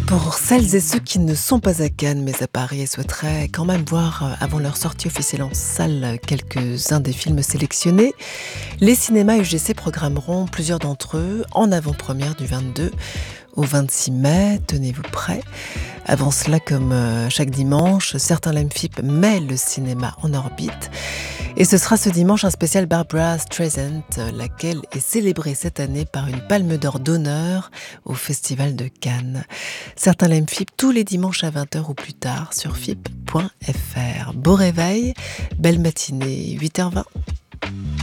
Pour celles et ceux qui ne sont pas à Cannes, mais à Paris et souhaiteraient quand même voir, avant leur sortie officielle en salle, quelques-uns des films sélectionnés, les cinémas UGC programmeront plusieurs d'entre eux en avant-première du 22 au 26 mai. Tenez-vous prêts. Avant cela, comme chaque dimanche, certains l'AMFIP met le cinéma en orbite. Et ce sera ce dimanche un spécial Barbra Streisand, laquelle est célébrée cette année par une palme d'or d'honneur au Festival de Cannes. Certains l'aiment FIP tous les dimanches à 20h ou plus tard sur fip.fr. Beau réveil, belle matinée, 8h20.